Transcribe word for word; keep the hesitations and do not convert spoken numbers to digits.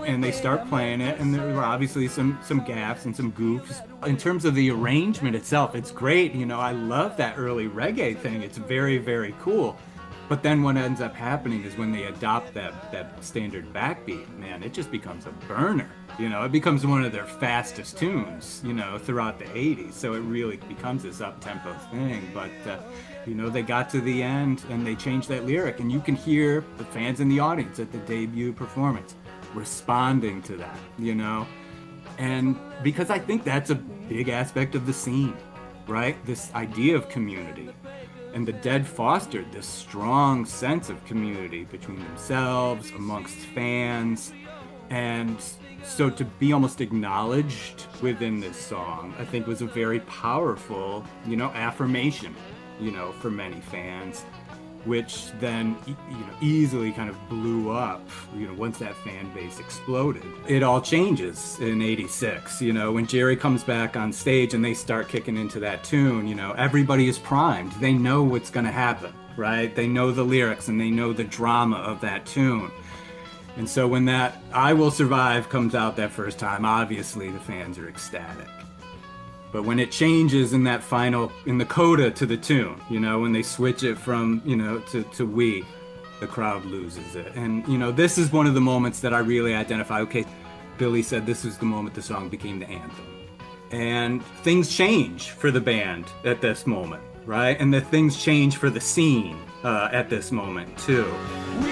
and they start playing it, and there were obviously some some gaffes and some goofs. In terms of the arrangement itself, it's great. You know, I love that early reggae thing. It's very, very cool. But then what ends up happening is when they adopt that that standard backbeat, man, it just becomes a burner. You know, it becomes one of their fastest tunes, you know, throughout the eighties. So it really becomes this up-tempo thing. But, uh, you know, they got to the end and they changed that lyric. And you can hear the fans in the audience at the debut performance responding to that, you know. And because I think that's a big aspect of the scene, right? This idea of community. And the Dead fostered this strong sense of community between themselves, amongst fans. And so to be almost acknowledged within this song, I think was a very powerful, you know, affirmation, you know, for many fans, which then, you know, easily kind of blew up, you know, once that fan base exploded. It all changes in eighty-six, you know, when Jerry comes back on stage and they start kicking into that tune, you know, everybody is primed. They know what's going to happen, right? They know the lyrics and they know the drama of that tune. And so when that I Will Survive comes out that first time, obviously the fans are ecstatic. But when it changes in that final, in the coda to the tune, you know, when they switch it from, you know, to, to we, the crowd loses it. And, you know, this is one of the moments that I really identify. Okay, Billy said this was the moment the song became the anthem. And things change for the band at this moment, right? And the things change for the scene uh, at this moment, too.